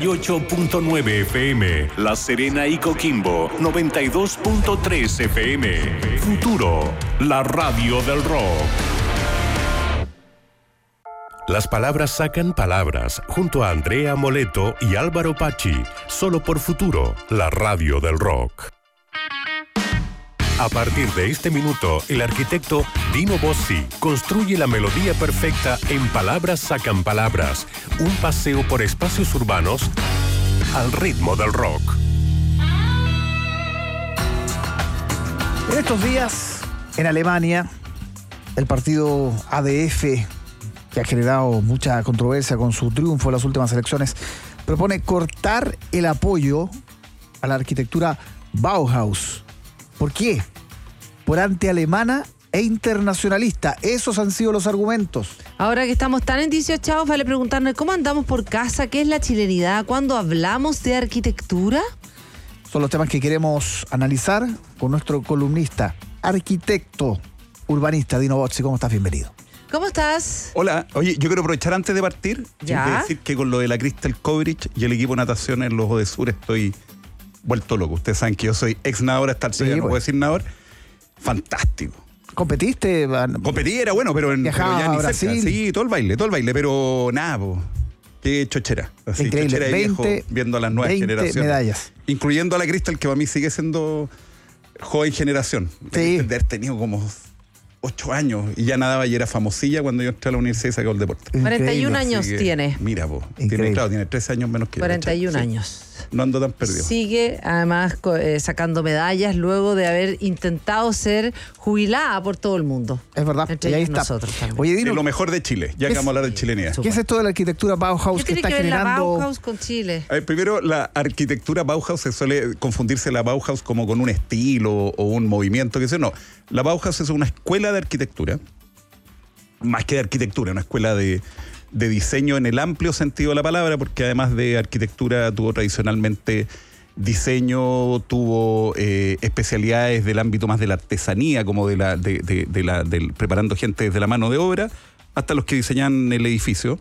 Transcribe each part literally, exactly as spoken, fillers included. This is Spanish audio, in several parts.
ocho punto nueve F M, La Serena y Coquimbo, noventa y dos punto tres F M. Futuro, la radio del rock. Las palabras sacan palabras, junto a Andrea Moleto y Álvaro Pachi, solo por Futuro, la radio del rock. A partir de este minuto, el arquitecto Dino Bossi construye la melodía perfecta en Palabras Sacan Palabras, un paseo por espacios urbanos al ritmo del rock. En estos días, en Alemania, el partido A D F, que ha generado mucha controversia con su triunfo en las últimas elecciones, propone cortar el apoyo a la arquitectura Bauhaus. ¿Por qué? Por antialemana e internacionalista. Esos han sido los argumentos. Ahora que estamos tan endiochados, vale preguntarnos cómo andamos por casa, qué es la chilenidad, cuando hablamos de arquitectura. Son los temas que queremos analizar con nuestro columnista, arquitecto, urbanista, Dino Bossi. ¿Cómo estás? Bienvenido. ¿Cómo estás? Hola, oye, yo quiero aprovechar antes de partir, ¿Ya? de decir que con lo de la Crystal Coverage y el equipo de natación en los Odesur estoy vuelto loco. Ustedes saben que yo soy ex nadador, hasta el Sí, no pues. puedo decir nadador. Fantástico. ¿Competiste? Competí, era bueno, pero, en, pero Viajaba ya ni a cerca. Brasil. Sí, todo el baile, todo el baile, pero nada, po. Qué chochera. Así, Increíble. chochera de viejo, veinte, viendo a las nuevas veinte generaciones. medallas. Incluyendo a la Crystal, que para mí sigue siendo joven generación. Sí. De haber tenido como ocho años y ya nadaba y era famosilla cuando yo entré a la universidad y sacó el deporte. cuarenta y uno Increíble. años Así que, tiene. Mira, po, Increíble. tiene, claro, tiene trece años menos que yo. cuarenta y uno ¿cachai? Sí. años. No ando tan perdido. Sigue además co- eh, sacando medallas luego de haber intentado ser jubilada por todo el mundo. Es verdad. Entre Y ahí ellos está. nosotros también. Oye, Es Dino, lo mejor de Chile, ya ¿Qué que vamos a hablar de chilenidad. Su- ¿qué es esto de la arquitectura Bauhaus ¿Qué que tiene está que ver la generando? Bauhaus con Chile? A ver, primero, la arquitectura Bauhaus se suele confundirse la Bauhaus como con un estilo o un movimiento, que sé, no. La Bauhaus es una escuela de arquitectura, más que de arquitectura, una escuela de, de diseño en el amplio sentido de la palabra, porque además de arquitectura tuvo tradicionalmente diseño, tuvo eh, especialidades del ámbito más de la artesanía, como de la, de, de, de la del, preparando gente desde la mano de obra, hasta los que diseñan el edificio.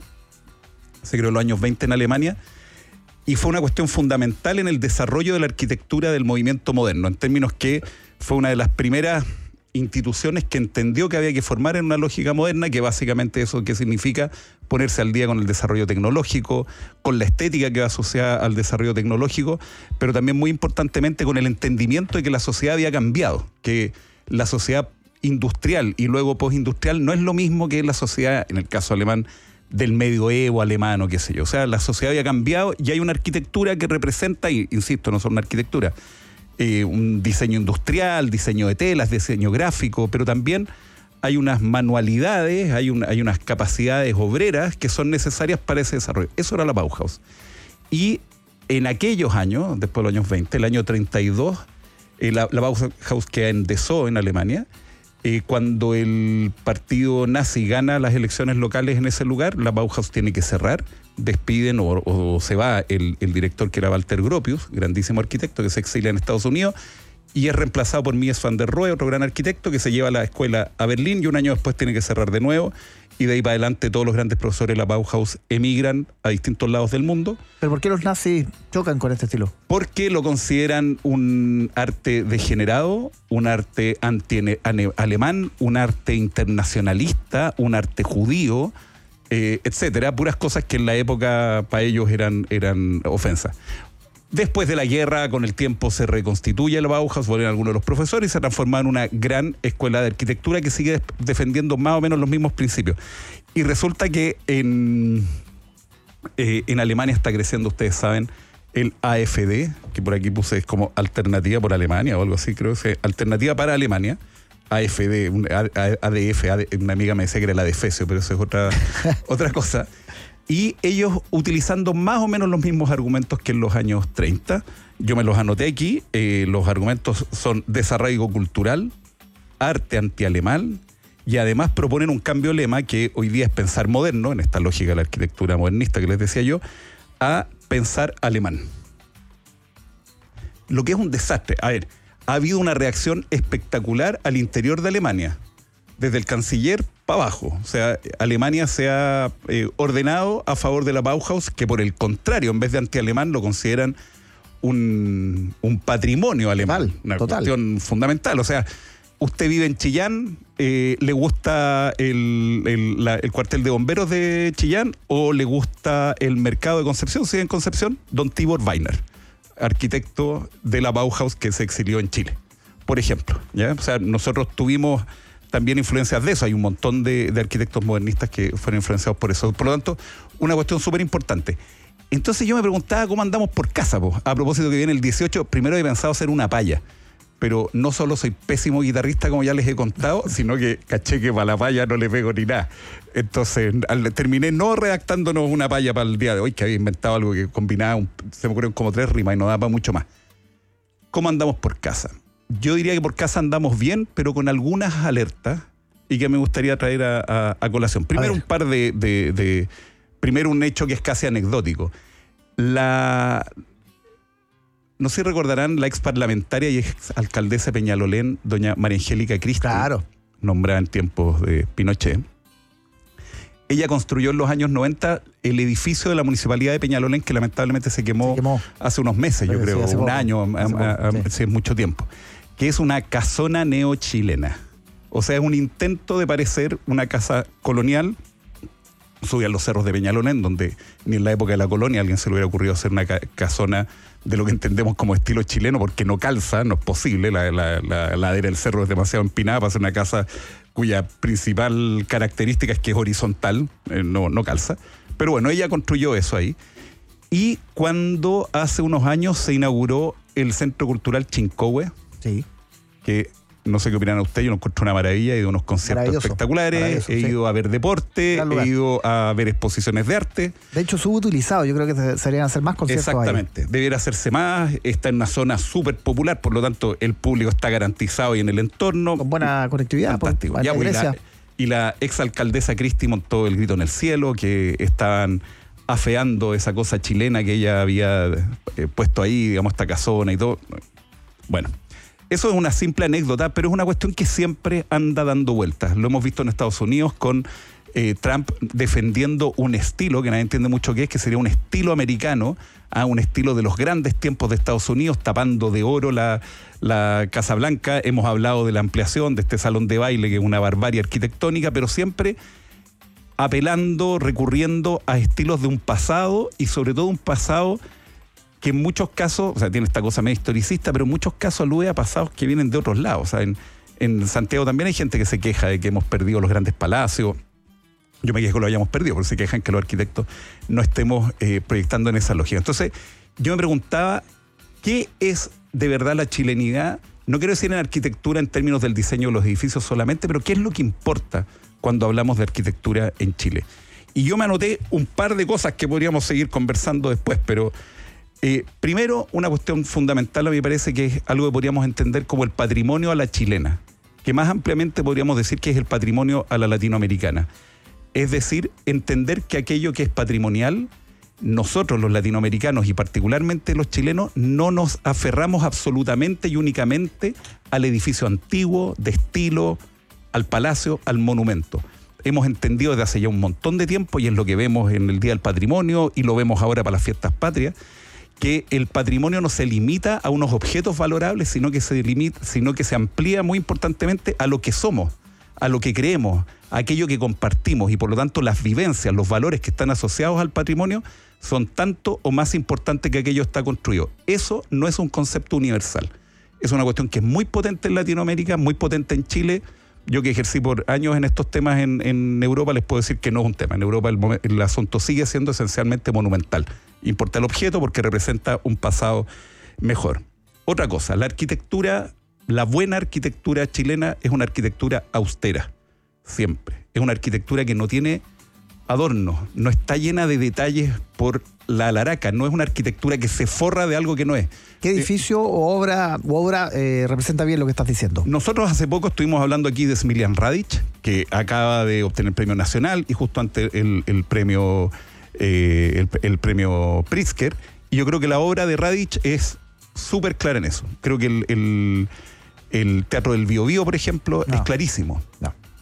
Se creó en los años veinte en Alemania. Y fue una cuestión fundamental en el desarrollo de la arquitectura del movimiento moderno, en términos que fue una de las primeras instituciones que entendió que había que formar en una lógica moderna, que básicamente eso que significa ponerse al día con el desarrollo tecnológico, con la estética que va asociada al desarrollo tecnológico, pero también muy importantemente con el entendimiento de que la sociedad había cambiado, que la sociedad industrial y luego postindustrial no es lo mismo que la sociedad, en el caso alemán, del medioevo alemán o qué sé yo. O sea, la sociedad había cambiado y hay una arquitectura que representa, y insisto, no son una arquitectura, eh, un diseño industrial, diseño de telas, diseño gráfico, pero también hay unas manualidades, hay, un, hay unas capacidades obreras que son necesarias para ese desarrollo. Eso era la Bauhaus. Y en aquellos años, después de los años veinte, el año treinta y dos, eh, la, la Bauhaus queda en Dessau, en Alemania. Eh, cuando el partido nazi gana las elecciones locales en ese lugar, la Bauhaus tiene que cerrar, despiden o, o se va el, el director, que era Walter Gropius, grandísimo arquitecto que se exilia en Estados Unidos, y es reemplazado por Mies van der Rohe, otro gran arquitecto que se lleva la escuela a Berlín y un año después tiene que cerrar de nuevo, y de ahí para adelante todos los grandes profesores de la Bauhaus emigran a distintos lados del mundo. ¿Pero por qué los nazis chocan con este estilo? Porque lo consideran un arte degenerado, un arte anti-alemán, un arte internacionalista, un arte judío, eh, etcétera. Puras cosas que en la época para ellos eran, eran ofensas. Después de la guerra, con el tiempo se reconstituye la Bauhaus, vuelven algunos de los profesores y se transforma en una gran escuela de arquitectura que sigue defendiendo más o menos los mismos principios. Y resulta que en, eh, en Alemania está creciendo, ustedes saben, el A F D, que por aquí puse es como Alternativa por Alemania o algo así, creo que es Alternativa para Alemania. A F D, un A D F, una amiga me decía que era la de Efesio, pero eso es otra, otra cosa. Y ellos utilizando más o menos los mismos argumentos que en los años treinta. Yo me los anoté aquí. Eh, los argumentos son desarraigo cultural, arte antialemán, y además proponen un cambio de lema que hoy día es pensar moderno, en esta lógica de la arquitectura modernista que les decía yo, a pensar alemán. Lo que es un desastre. A ver, ha habido una reacción espectacular al interior de Alemania. desde el canciller para abajo. O sea, Alemania se ha eh, ordenado a favor de la Bauhaus, que por el contrario, en vez de antialemán, lo consideran un, un patrimonio alemán. Total, una total. cuestión fundamental. O sea, usted vive en Chillán, eh, ¿le gusta el, el, la, el cuartel de bomberos de Chillán o le gusta el mercado de Concepción? ¿Sí, en Concepción? Don Tibor Weiner, arquitecto de la Bauhaus que se exilió en Chile, por ejemplo, ¿ya? O sea, nosotros tuvimos también influencias de eso. Hay un montón de, de arquitectos modernistas que fueron influenciados por eso. Por lo tanto, una cuestión súper importante. Entonces yo me preguntaba cómo andamos por casa, po. A propósito que viene el dieciocho, primero he pensado hacer una palla, pero no solo soy pésimo guitarrista, como ya les he contado, sino que caché que para la palla no le pego ni nada. Entonces al, terminé no redactándonos una palla para el día de hoy, que había inventado algo que combinaba, un, se me ocurrieron como tres rimas y no daba mucho más. ¿Cómo andamos por casa? Yo diría que por casa andamos bien, pero con algunas alertas y que me gustaría traer a, a, a colación. Primero, un par de, de, de... Primero, un hecho que es casi anecdótico. La... No sé si recordarán la ex parlamentaria y ex alcaldesa de Peñalolén, doña María Angélica Cristi. Claro. Nombrada en tiempos de Pinochet. Ella construyó en los años noventa el edificio de la Municipalidad de Peñalolén, que lamentablemente se quemó, se quemó. hace unos meses, yo creo, sí, un poco. año, hace, a, a, a, sí. hace mucho tiempo. Que es una casona neochilena. O sea, es un intento de parecer una casa colonial. Subí a los cerros de Peñalolén, donde ni en la época de la colonia a alguien se le hubiera ocurrido hacer una ca casona de lo que entendemos como estilo chileno, porque no calza, no es posible. La, la, la ladera del cerro es demasiado empinada para hacer una casa cuya principal característica es que es horizontal, eh, no, no calza. Pero bueno, ella construyó eso ahí. Y cuando hace unos años se inauguró el Centro Cultural Chincohue, sí. que no sé qué opinan ustedes, yo lo encuentro una maravilla, he ido a unos conciertos espectaculares, he sí. ido a ver deporte, he ido a ver exposiciones de arte. De hecho, subutilizado, yo creo que se deberían hacer más conciertos. Exactamente, ahí. Debería hacerse más, está en una zona súper popular, por lo tanto el público está garantizado y en el entorno. Con buena conectividad. Fantástico. Por, ya, pues, y, la, y la exalcaldesa Cristi montó el grito en el cielo, que estaban afeando esa cosa chilena que ella había eh, puesto ahí, digamos, esta casona y todo. Bueno. Eso es una simple anécdota, pero es una cuestión que siempre anda dando vueltas. Lo hemos visto en Estados Unidos con eh, Trump defendiendo un estilo que nadie entiende mucho qué es, que sería un estilo americano, a un estilo de los grandes tiempos de Estados Unidos, tapando de oro la, la Casa Blanca. Hemos hablado de la ampliación de este salón de baile, que es una barbarie arquitectónica, pero siempre apelando, recurriendo a estilos de un pasado y sobre todo un pasado que en muchos casos, o sea, tiene esta cosa medio historicista, pero en muchos casos alude a pasados que vienen de otros lados. O sea, en, en Santiago también hay gente que se queja de que hemos perdido los grandes palacios. Yo me quejo que lo hayamos perdido, porque se quejan que los arquitectos no estemos eh, proyectando en esa lógica. Entonces, yo me preguntaba, ¿qué es de verdad la chilenidad? No quiero decir en arquitectura en términos del diseño de los edificios solamente, pero ¿qué es lo que importa cuando hablamos de arquitectura en Chile? Y yo me anoté un par de cosas que podríamos seguir conversando después, pero... Eh, primero, una cuestión fundamental, a mí me parece que es algo que podríamos entender como el patrimonio a la chilena, que más ampliamente podríamos decir que es el patrimonio a la latinoamericana. Es decir, entender que aquello que es patrimonial, nosotros los latinoamericanos y particularmente los chilenos, no nos aferramos absolutamente y únicamente al edificio antiguo, de estilo, al palacio, al monumento. Hemos entendido desde hace ya un montón de tiempo, y es lo que vemos en el Día del Patrimonio y lo vemos ahora para las fiestas patrias, que el patrimonio no se limita a unos objetos valorables, sino que se limita, sino que se amplía muy importantemente a lo que somos, a lo que creemos, a aquello que compartimos, y por lo tanto las vivencias, los valores que están asociados al patrimonio son tanto o más importantes que aquello está construido. Eso no es un concepto universal. Es una cuestión que es muy potente en Latinoamérica, muy potente en Chile. Yo que ejercí por años en estos temas en, en Europa, les puedo decir que no es un tema. En Europa el, el asunto sigue siendo esencialmente monumental. Importa el objeto porque representa un pasado mejor. Otra cosa, la arquitectura, la buena arquitectura chilena es una arquitectura austera, siempre. Es una arquitectura que no tiene adornos, no está llena de detalles por la alaraca, no es una arquitectura que se forra de algo que no es. ¿Qué edificio eh, o obra, o obra eh, representa bien lo que estás diciendo? Nosotros hace poco estuvimos hablando aquí de Smiljan Radic, que acaba de obtener el premio nacional y justo ante el, el premio... Eh, el, el premio Pritzker, y yo creo que la obra de Radic es súper clara en eso. Creo que el, el, el Teatro del Biobío, por ejemplo, no. es clarísimo. No.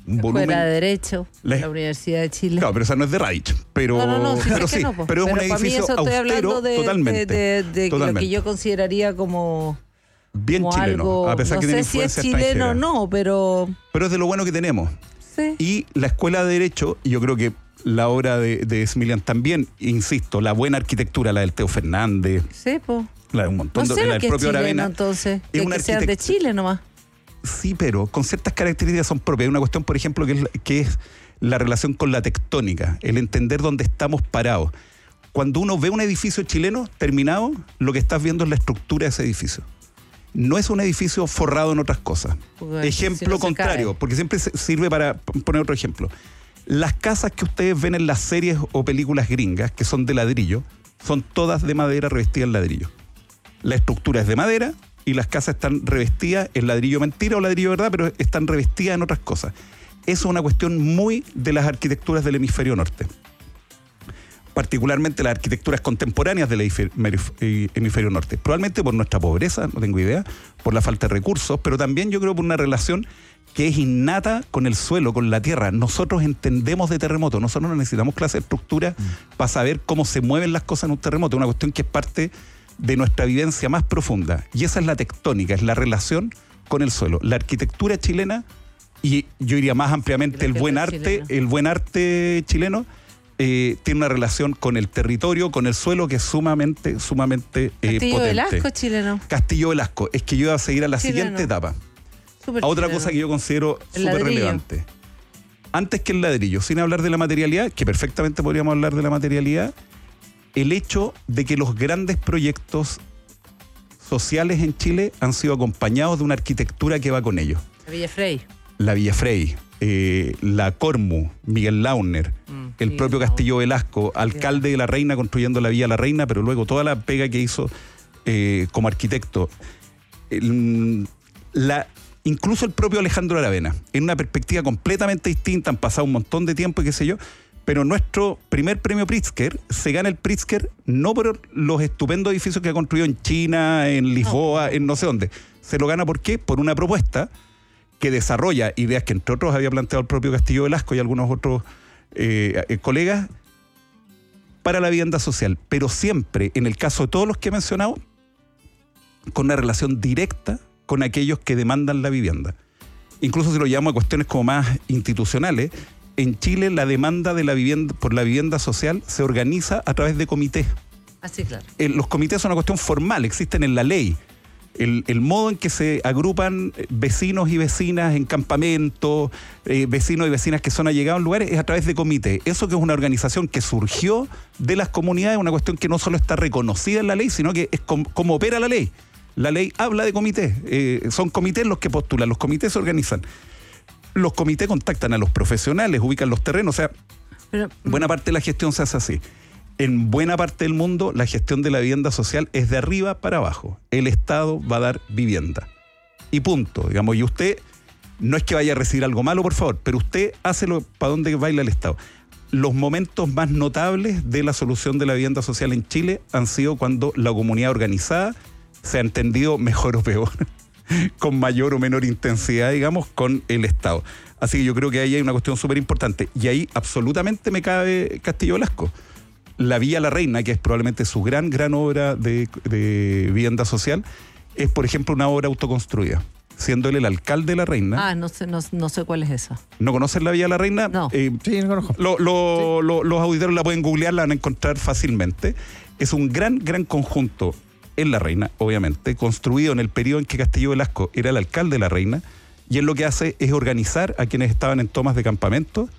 un volumen... Fuera de Derecho, la, la Universidad de Chile. Claro, pero esa no es de Radich. Pero, no, no, no, sí, pero sí, sí, no, pero es pero un para mí edificio eso estoy austero hablando de, totalmente. De, de, de totalmente. lo que yo consideraría como... Bien como chileno, algo, a pesar no que tiene sé si es influencia chileno o extranjera. no, pero... Pero es de lo bueno que tenemos. Sí. Y la Escuela de Derecho, y yo creo que la obra de, de Smilian también, insisto, la buena arquitectura, la del Teo Fernández, Sí, pues. la de un montón No de sé la lo del que es propio chileno, Aravena. entonces. Es Que, un que sean de arquitecto- Chile nomás. Sí, pero con ciertas características son propias. Hay una cuestión, por ejemplo, que es, que es la relación con la tectónica, el entender dónde estamos parados. Cuando uno ve un edificio chileno terminado, lo que estás viendo es la estructura de ese edificio. No es un edificio forrado en otras cosas. Porque Ejemplo si no se contrario, cae. porque siempre se- sirve para p- poner otro ejemplo. Las casas que ustedes ven en las series o películas gringas, que son de ladrillo, son todas de madera revestidas en ladrillo. La estructura es de madera y las casas están revestidas en ladrillo mentira o ladrillo verdad, pero están revestidas en otras cosas. Eso es una cuestión muy de las arquitecturas del hemisferio norte. Particularmente las arquitecturas contemporáneas del hemisferio, hemisferio norte. Probablemente por nuestra pobreza, no tengo idea, por la falta de recursos, pero también yo creo por una relación que es innata con el suelo, con la tierra. Nosotros entendemos de terremoto, nosotros no necesitamos clase de estructura mm. para saber cómo se mueven las cosas en un terremoto, una cuestión que es parte de nuestra vivencia más profunda. Y esa es la tectónica, es la relación con el suelo. La arquitectura chilena, y yo diría más ampliamente el buen arte, chileno. el buen arte chileno, eh, tiene una relación con el territorio, con el suelo que es sumamente, sumamente eh, Castillo potente. Velasco chileno. Castillo Velasco. Es que yo iba a seguir a la Chileno. siguiente etapa. Súper A otra chileno. cosa que yo considero El súper ladrillo. relevante. Antes que el ladrillo, sin hablar de la materialidad, que perfectamente podríamos hablar de la materialidad, el hecho de que los grandes proyectos sociales en Chile han sido acompañados de una arquitectura que va con ellos. La Villa Frey. La Villa Frey, eh, la Cormu, Miguel Launer, Mm, el Miguel propio Launer. Castillo Velasco, alcalde de La Reina construyendo la Villa La Reina, pero luego toda la pega que hizo eh, como arquitecto. El, la, incluso el propio Alejandro Aravena, en una perspectiva completamente distinta, han pasado un montón de tiempo y qué sé yo, pero nuestro primer premio Pritzker se gana el Pritzker no por los estupendos edificios que ha construido en China, en Lisboa, en no sé dónde. Se lo gana ¿por qué? Por una propuesta que desarrolla ideas que entre otros había planteado el propio Castillo Velasco y algunos otros eh, eh, colegas para la vivienda social, pero siempre, en el caso de todos los que he mencionado, con una relación directa con aquellos que demandan la vivienda. Incluso si lo llevamos a cuestiones como más institucionales, en Chile la demanda de la vivienda por la vivienda social se organiza a través de comités. Así, claro. Eh, los comités son una cuestión formal, existen en la ley. El, el modo en que se agrupan vecinos y vecinas en campamentos, eh, vecinos y vecinas que son allegados en lugares, es a través de comités. Eso que es una organización que surgió de las comunidades, una cuestión que no solo está reconocida en la ley, sino que es com, como opera la ley. La ley habla de comités, eh, son comités los que postulan, los comités se organizan. Los comités contactan a los profesionales, ubican los terrenos, o sea, Pero, buena parte de la gestión se hace así. En buena parte del mundo, la gestión de la vivienda social es de arriba para abajo. El Estado va a dar vivienda. Y punto, digamos. Y usted, no es que vaya a recibir algo malo, por favor, pero usted hace lo para dónde baila el Estado. Los momentos más notables de la solución de la vivienda social en Chile han sido cuando la comunidad organizada se ha entendido mejor o peor, con mayor o menor intensidad, digamos, con el Estado. Así que yo creo que ahí hay una cuestión súper importante. Y ahí absolutamente me cabe Castillo Velasco. La Villa La Reina, que es probablemente su gran, gran obra de, de vivienda social, es, por ejemplo, una obra autoconstruida. Siendo él el alcalde de La Reina. ah, no sé, no, no sé cuál es esa. ¿No conocen la Villa La Reina? No. Eh, Sí, no conozco. lo, lo, lo, los auditores la pueden googlear, la van a encontrar fácilmente. Es un gran, gran conjunto en La Reina, obviamente, construido en el periodo en que Castillo Velasco era el alcalde de La Reina, y él lo que hace es organizar a quienes estaban en tomas de campamento,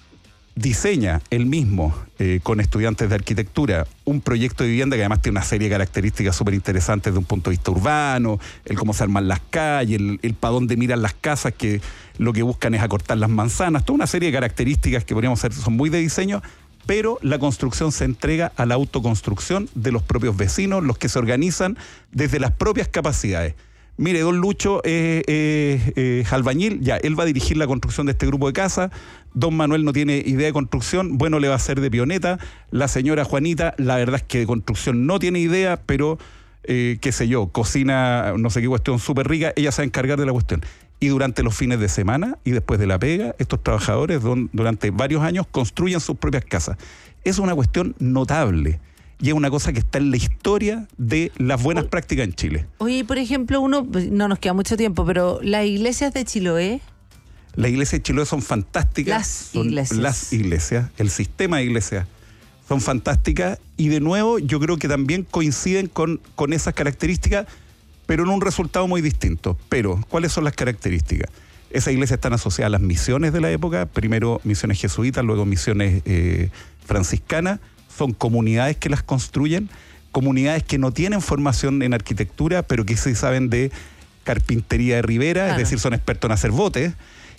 diseña él mismo, eh, con estudiantes de arquitectura, un proyecto de vivienda que además tiene una serie de características súper interesantes desde un punto de vista urbano, el cómo se arman las calles, el, el para dónde miran las casas, que lo que buscan es acortar las manzanas, toda una serie de características que podríamos ser, son muy de diseño, pero la construcción se entrega a la autoconstrucción de los propios vecinos, los que se organizan desde las propias capacidades. Mire, don Lucho es eh, eh, albañil, ya, él va a dirigir la construcción de este grupo de casas. Don Manuel no tiene idea de construcción, bueno, le va a hacer de pioneta. La señora Juanita, la verdad es que de construcción no tiene idea, pero, eh, qué sé yo, cocina, no sé qué cuestión súper rica, ella se va a encargar de la cuestión. Y durante los fines de semana y después de la pega, estos trabajadores don, durante varios años construyen sus propias casas. Es una cuestión notable y es una cosa que está en la historia de las buenas Oye, prácticas en Chile. Oye, por ejemplo, uno, no nos queda mucho tiempo, pero las iglesias de Chiloé. Las iglesias de Chiloé son fantásticas. Las son iglesias. Las iglesias, el sistema de iglesias son fantásticas y de nuevo yo creo que también coinciden con, con esas características, pero en un resultado muy distinto. Pero, ¿cuáles son las características? Esas iglesias están asociadas a las misiones de la época, primero misiones jesuitas, luego misiones eh, franciscanas. Son comunidades que las construyen, comunidades que no tienen formación en arquitectura, pero que sí saben de carpintería de ribera, claro. Es decir, son expertos en hacer botes,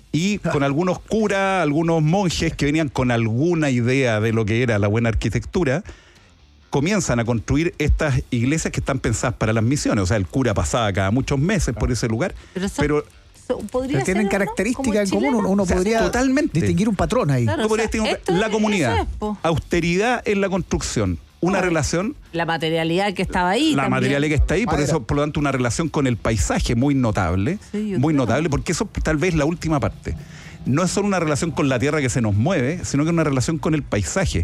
y con algunos curas, algunos monjes que venían con alguna idea de lo que era la buena arquitectura, comienzan a construir estas iglesias que están pensadas para las misiones. O sea, el cura pasaba cada muchos meses por ese lugar, pero... son... pero ¿podría tienen ser, características ¿no? en común, uno, uno o sea, podría totalmente distinguir un patrón ahí. Claro, o sea, esto, la comunidad, es, austeridad en la construcción, una no, relación... La materialidad que estaba ahí. La también. materialidad que está ahí, por Madera. eso, por lo tanto, una relación con el paisaje muy notable, sí, muy creo. notable, porque eso tal vez es la última parte. No es solo una relación con la tierra que se nos mueve, sino que es una relación con el paisaje.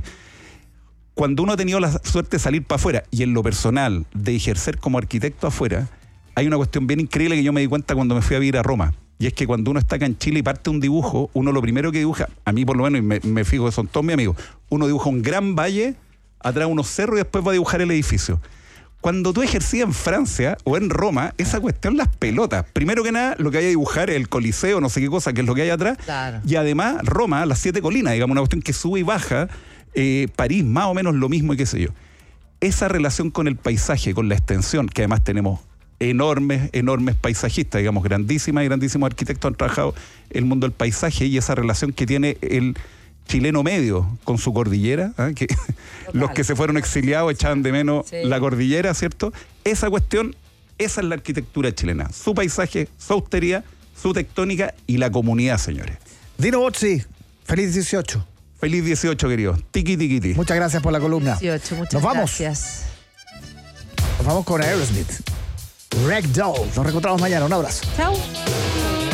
Cuando uno ha tenido la suerte de salir para afuera, y en lo personal, de ejercer como arquitecto afuera, hay una cuestión bien increíble que yo me di cuenta cuando me fui a vivir a Roma. Y es que cuando uno está acá en Chile y parte un dibujo, uno lo primero que dibuja, a mí por lo menos, y me, me fijo que son todos mis amigos, uno dibuja un gran valle, atrás unos cerros y después va a dibujar el edificio. Cuando tú ejercías en Francia o en Roma, esa cuestión, las pelotas. Primero que nada, lo que hay a dibujar es el Coliseo, no sé qué cosa, que es lo que hay atrás. Claro. Y además, Roma, las siete colinas, digamos, una cuestión que sube y baja. Eh, París, más o menos lo mismo y qué sé yo. Esa relación con el paisaje, con la extensión, que además tenemos enormes, enormes paisajistas, digamos, grandísimas y grandísimos arquitectos han trabajado el mundo del paisaje, y esa relación que tiene el chileno medio con su cordillera, ¿eh? Que los que se fueron exiliados echaban de menos sí. la cordillera, ¿cierto? Esa cuestión, esa es la arquitectura chilena, su paisaje, su austeridad, su tectónica y la comunidad, señores. Dino Bozzi, feliz dieciocho. Feliz dieciocho, querido. Tiki, tiki, tiki. Muchas gracias por la columna. dieciocho, muchas Nos vamos. gracias. Nos vamos con Aerosmith. Ragdoll. Nos reencontramos mañana. Un abrazo. Chao.